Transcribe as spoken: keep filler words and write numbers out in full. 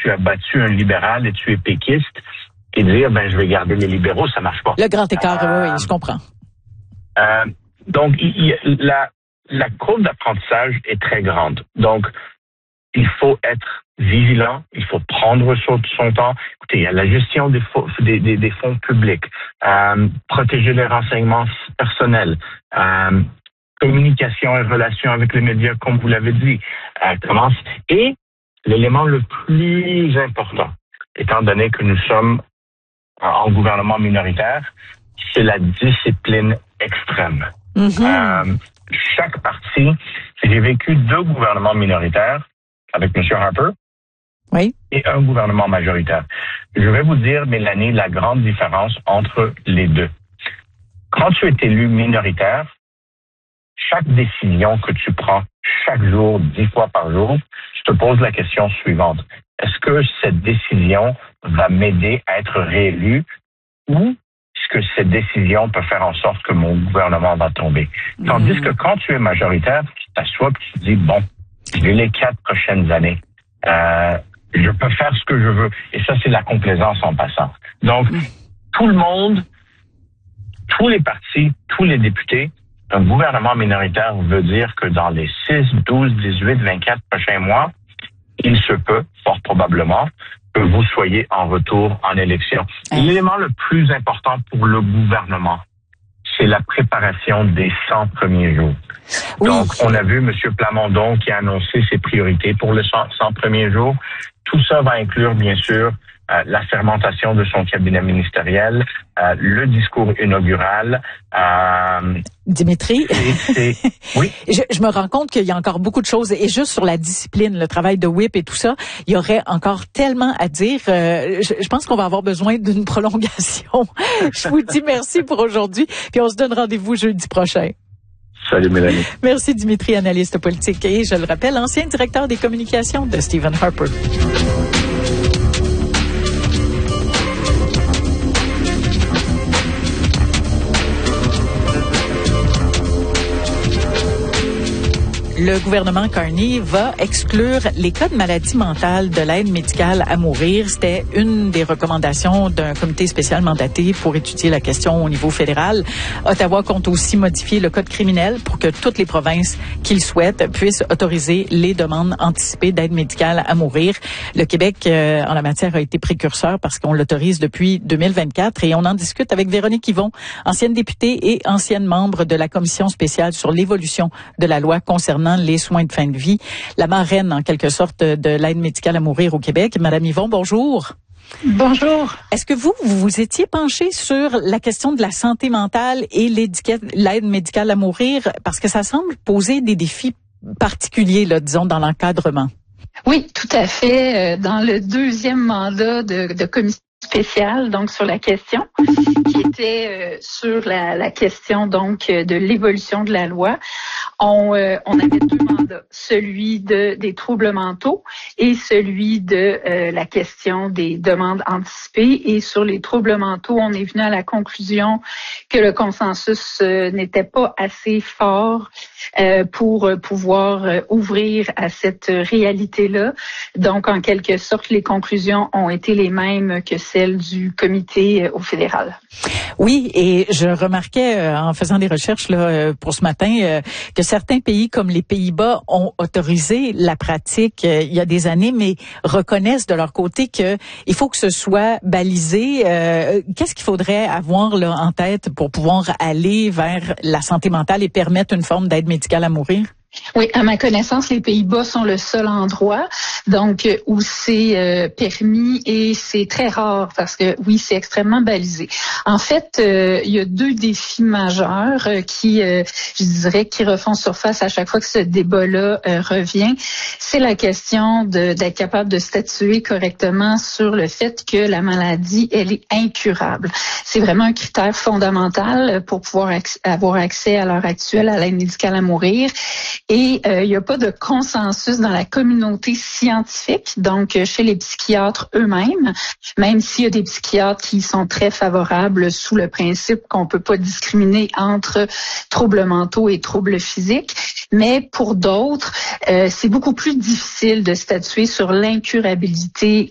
tu as battu un libéral et tu es péquiste et dire, ben, je vais garder les libéraux, ça marche pas. Le grand écart, euh, oui, oui, je comprends. Euh, donc, il, il, la, la courbe d'apprentissage est très grande. Donc, il faut être vigilant, il faut prendre son, son temps. Écoutez, il y a la gestion des, fo- des, des, des fonds publics, euh, protéger les renseignements personnels, euh, communication et relations avec les médias, comme vous l'avez dit, euh, commence. Et l'élément le plus important, étant donné que nous sommes en gouvernement minoritaire, c'est la discipline extrême. Mm-hmm. Euh, chaque parti, j'ai vécu deux gouvernements minoritaires avec M. Harper oui. et un gouvernement majoritaire. Je vais vous dire, Mélanie, la grande différence entre les deux. Quand tu es élu minoritaire, chaque décision que tu prends chaque jour, dix fois par jour, je te pose la question suivante. Est-ce que cette décision va m'aider à être réélu ou est-ce que cette décision peut faire en sorte que mon gouvernement va tomber? Mmh. Tandis que quand tu es majoritaire, tu t'assois et tu te dis, bon, j'ai les quatre prochaines années. Euh, je peux faire ce que je veux. Et ça, c'est la complaisance en passant. Donc, mmh. tout le monde, tous les partis, tous les députés, un gouvernement minoritaire veut dire que dans les six, douze, dix-huit, vingt-quatre prochains mois, il se peut, fort probablement, que vous soyez en retour en élection. Mmh. L'élément le plus important pour le gouvernement, c'est la préparation des cent premiers jours. Oui. Donc, on a vu M. Plamondon qui a annoncé ses priorités pour les cent premiers jours. Tout ça va inclure, bien sûr, euh, la fermentation de son cabinet ministériel, euh, le discours inaugural. Euh, Dimitri, c'est, c'est, oui. je, je me rends compte qu'il y a encore beaucoup de choses, et juste sur la discipline, le travail de whip et tout ça, il y aurait encore tellement à dire. Euh, je, je pense qu'on va avoir besoin d'une prolongation. Je vous dis merci pour aujourd'hui, puis on se donne rendez-vous jeudi prochain. Salut Mélanie. Merci Dimitri, analyste politique et, je le rappelle, ancien directeur des communications de Stephen Harper. Le gouvernement Carney va exclure les cas de maladie mentale de l'aide médicale à mourir. C'était une des recommandations d'un comité spécial mandaté pour étudier la question au niveau fédéral. Ottawa compte aussi modifier le code criminel pour que toutes les provinces qui le souhaitent puissent autoriser les demandes anticipées d'aide médicale à mourir. Le Québec, euh, en la matière, a été précurseur parce qu'on l'autorise depuis deux mille vingt-quatre et on en discute avec Véronique Yvon, ancienne députée et ancienne membre de la commission spéciale sur l'évolution de la loi concernant les soins de fin de vie, la marraine en quelque sorte de l'aide médicale à mourir au Québec. Madame Yvon, bonjour. Bonjour. Est-ce que vous, vous vous étiez penchée sur la question de la santé mentale et l'aide médicale à mourir? Parce que ça semble poser des défis particuliers, là, disons, dans l'encadrement. Oui, tout à fait. Dans le deuxième mandat de, de commission spéciale, donc sur la question, qui était euh, sur la, la question donc de l'évolution de la loi. On, euh, on avait deux mandats, celui de des troubles mentaux et celui de euh, la question des demandes anticipées. Et sur les troubles mentaux, on est venu à la conclusion que le consensus euh, n'était pas assez fort euh, pour euh, pouvoir euh, ouvrir à cette réalité-là. Donc, en quelque sorte, les conclusions ont été les mêmes que celles du comité euh, au fédéral. Oui, et je remarquais euh, en faisant des recherches là euh, pour ce matin euh, que certains pays comme les Pays-Bas ont autorisé la pratique euh, il y a des années, mais reconnaissent de leur côté que il faut que ce soit balisé. Euh, qu'est-ce qu'il faudrait avoir là en tête pour pouvoir aller vers la santé mentale et permettre une forme d'aide médicale à mourir? Oui, à ma connaissance, les Pays-Bas sont le seul endroit donc où c'est euh, permis et c'est très rare parce que oui, c'est extrêmement balisé. En fait, euh, il y a deux défis majeurs euh, qui, euh, je dirais, qui refont surface à chaque fois que ce débat-là euh, revient. C'est la question de, d'être capable de statuer correctement sur le fait que la maladie, elle est incurable. C'est vraiment un critère fondamental pour pouvoir ac- avoir accès à l'heure actuelle à l'aide médicale à mourir. Et euh, il n'y a pas de consensus dans la communauté scientifique, donc chez les psychiatres eux-mêmes, même s'il y a des psychiatres qui sont très favorables sous le principe qu'on peut pas discriminer entre troubles mentaux et troubles physiques. Mais pour d'autres, euh, c'est beaucoup plus difficile de statuer sur l'incurabilité